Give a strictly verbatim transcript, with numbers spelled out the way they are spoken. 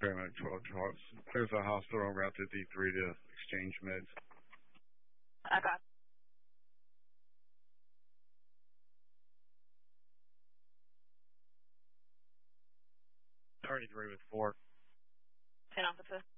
Paramedic twelve Charles. There's a hospital on Route fifty-three to exchange meds. I got thirty-three with four. ten officer.